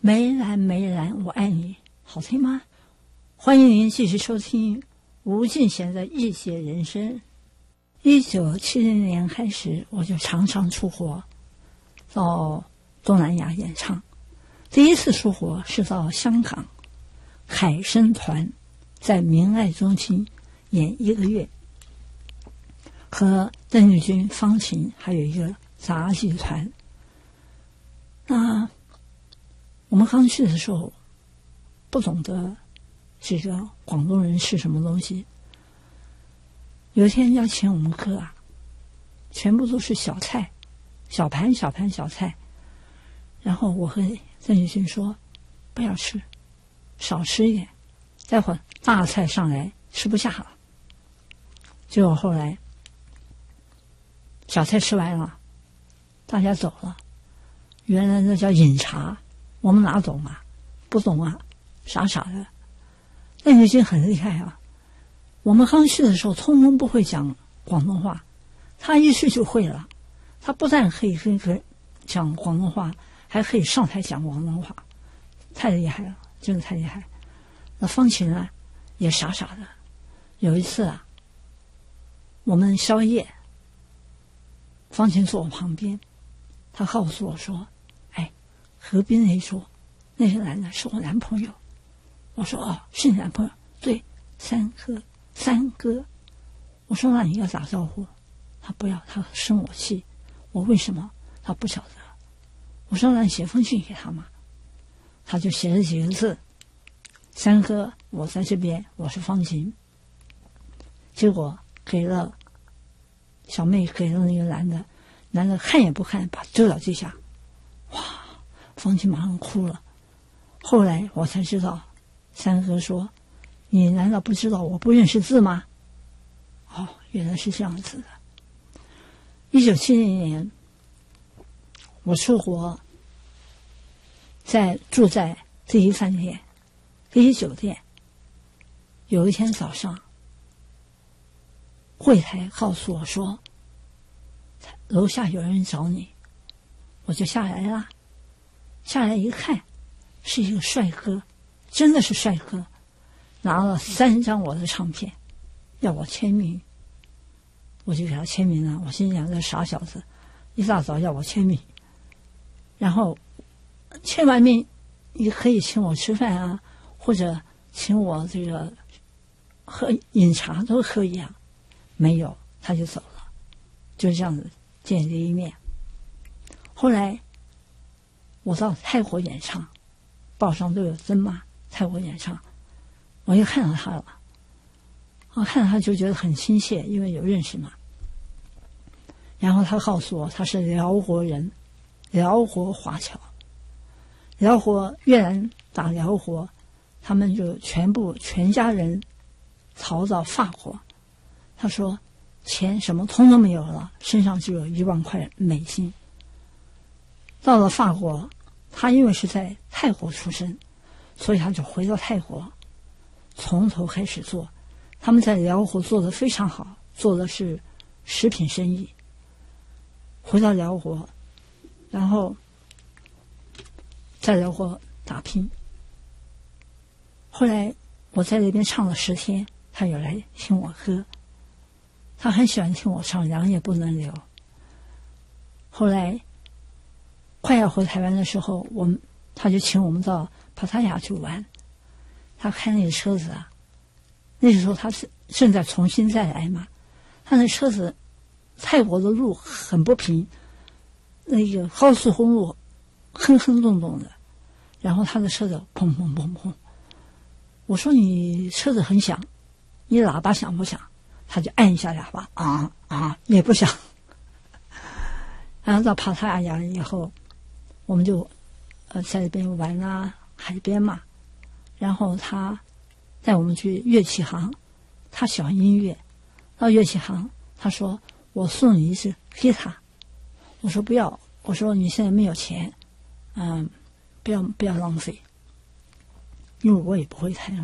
梅兰梅兰，我爱你，好听吗？欢迎您继续收听吴敬贤的异界人生。1970年开始，我就常常出国到东南亚演唱。第一次出国是到香港海参团，在明爱中心演1个月，和邓丽君、方琴还有一个杂技团。那我们刚去的时候不懂得这个广东人吃什么东西，有一天要请我们喝啊，全部都是小菜，小盘小盘小菜。然后我和邓丽君说不要吃，少吃一点，待会儿大菜上来吃不下了。结果后来小菜吃完了，大家走了，原来那叫饮茶，我们哪懂啊，不懂啊，傻傻的。邓丽君很厉害啊，我们刚去的时候通通不会讲广东话，他一去就会了。他不但可以讲广东话，还可以上台讲广东话，太厉害了，真的太厉害。那方琴啊也傻傻的。有一次啊，我们宵夜，方琴坐我旁边，他告诉我说，哎，河边那一桌那个男的是我男朋友。我说哦，是你男朋友？对，三哥。我说那你要打招呼。他不要，他生我气。我为什么？他不晓得。我说那你写封信给他嘛。他就写了几个字，三哥，我在这边，我是方琴。结果给了小妹，给了那个男的看也不看，把丢到地下。哇，方琴马上哭了。后来我才知道，三哥说，你难道不知道我不认识字吗？哦，原来是这样子的。1970年我出国，住在第一饭店，第一酒店。有一天早上，柜台告诉我说楼下有人找你，我就下来了。下来一看，是一个帅哥，真的是帅哥，拿了3张我的唱片要我签名。我就给他签名了。我心想这傻小子一大早要我签名，然后签完名你可以请我吃饭啊，或者请我这个喝饮茶都可以啊。没有，他就走了，就这样子见第一面。后来我到泰国演唱，报上都有真嘛，泰国演唱，我就看到他了。我看到他就觉得很亲切，因为有认识嘛。然后他告诉我他是辽国人，辽国华侨。辽国越南打辽国，他们就全家人逃到法国。他说钱什么通通没有了，身上只有1万块美金。到了法国，他因为是在泰国出生，所以他就回到泰国，从头开始做。他们在辽国做得非常好，做的是食品生意。回到辽国，然后在辽国打拼。后来我在那边唱了10天，他有来听我歌，他很喜欢听我唱《两眼不能流》。后来快要回台湾的时候，他就请我们到帕塔亚去玩。他开那个车子啊，那时候他是正在重新再来嘛，他那车子泰国的路很不平，那个高速公路哼哼动动的，然后他的车子砰砰砰砰。我说你车子很响，你喇叭响不响？他就按一下喇叭，也不响。然后到帕塔亚以后，我们就在那边玩啊，海边嘛。然后他带我们去乐器行，他喜欢音乐。到乐器行，他说我送你一支吉他。我说不要，我说你现在没有钱，不要浪费，因为我也不会弹。